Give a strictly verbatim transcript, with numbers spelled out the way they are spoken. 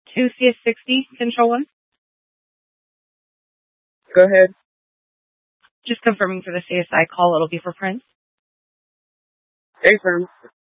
two C S sixty, Control one. Go ahead. Just confirming for the C S I call, it'll be for Prince. Affirm.